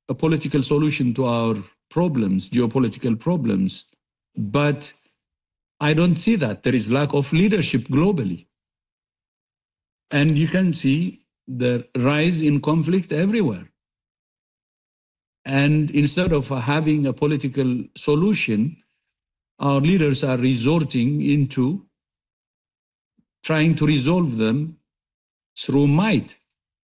a political solution to our problems, geopolitical problems. But I don't see that. There is lack of leadership globally. And you can see the rise in conflict everywhere. And instead of having a political solution, our leaders are resorting into trying to resolve them through might.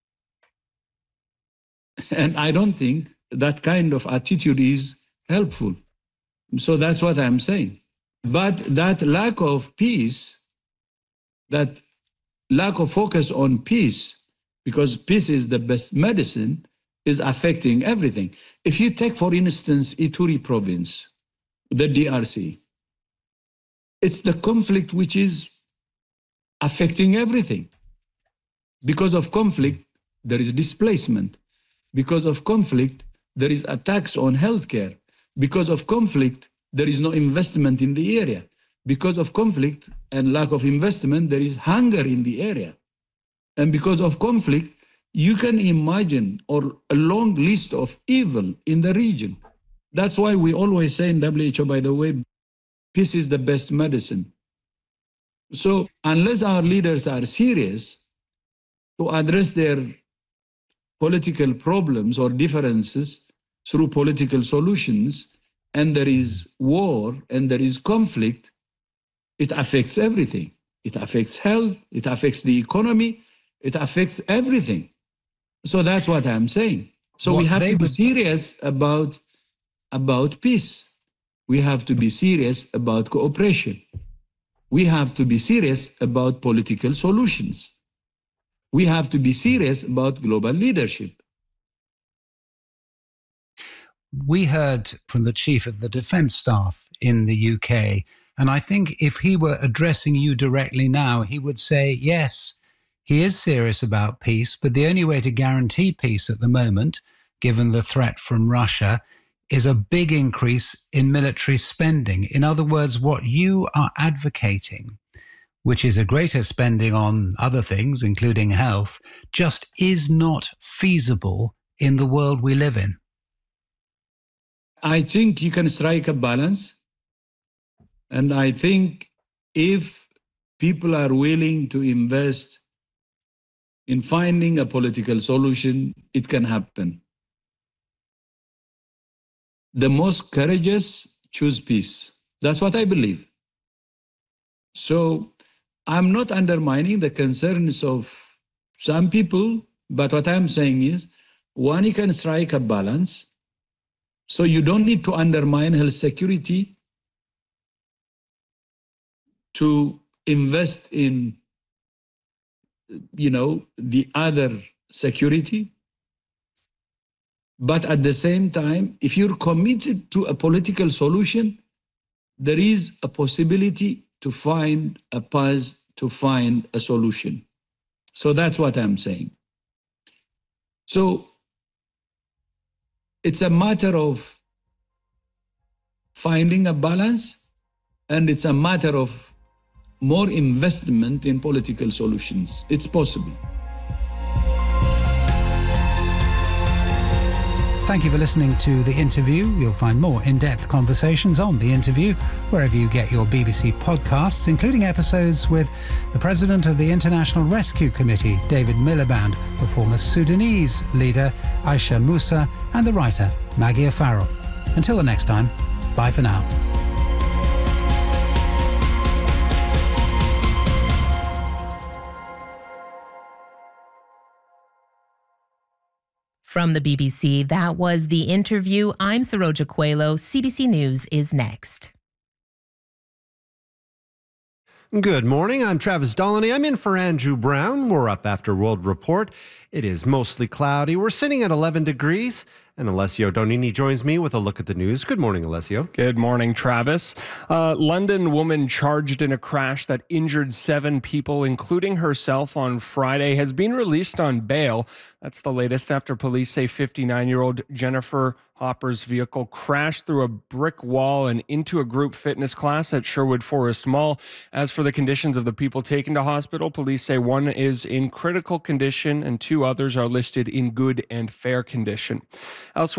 And I don't think that kind of attitude is helpful. So that's what I'm saying. But that lack of peace, that lack of focus on peace, because peace is the best medicine, is affecting everything. If you take, for instance, Ituri province, the DRC, it's the conflict which is affecting everything. Because of conflict, there is displacement. Because of conflict, there is attacks on healthcare. Because of conflict, there is no investment in the area. Because of conflict and lack of investment, there is hunger in the area. And because of conflict, you can imagine a long list of evil in the region. That's why we always say in WHO, by the way, peace is the best medicine. So unless our leaders are serious to address their political problems or differences through political solutions, and there is war and there is conflict, it affects everything. It affects health, it affects the economy, it affects everything. So that's what I'm saying. So we have to be serious about peace. We have to be serious about cooperation. We have to be serious about political solutions. We have to be serious about global leadership. We heard from the Chief of the Defence Staff in the UK, and I think if he were addressing you directly now, he would say, yes, he is serious about peace, but the only way to guarantee peace at the moment, given the threat from Russia, is a big increase in military spending. In other words, what you are advocating, which is a greater spending on other things, including health, just is not feasible in the world we live in. I think you can strike a balance. And I think if people are willing to invest in finding a political solution, it can happen. The most courageous choose peace. That's what I believe. So I'm not undermining the concerns of some people, but what I'm saying is, one, you can strike a balance. So you don't need to undermine health security to invest in, the other security. But at the same time, if you're committed to a political solution, there is a possibility to find a path, to find a solution. So that's what I'm saying. So it's a matter of finding a balance, and it's a matter of more investment in political solutions. It's possible. Thank you for listening to The Interview. You'll find more in-depth conversations on The Interview wherever you get your BBC podcasts, including episodes with the President of the International Rescue Committee, David Miliband, the former Sudanese leader, Aisha Musa, and the writer, Maggie O'Farrell. Until the next time, bye for now. From the BBC, that was The Interview. I'm Saroja Coelho. CBC News is next. Good morning. I'm Travis Dollany. I'm in for Andrew Brown. We're up after World Report. It is mostly cloudy. We're sitting at 11 degrees. And Alessio Donini joins me with a look at the news. Good morning, Alessio. Good morning, Travis. London woman charged in a crash that injured 7 people, including herself, on Friday, has been released on bail. That's the latest after police say 59-year-old Jennifer Hopper's vehicle crashed through a brick wall and into a group fitness class at Sherwood Forest Mall. As for the conditions of the people taken to hospital, police say 1 is in critical condition and 2 others are listed in good and fair condition. Elsewhere,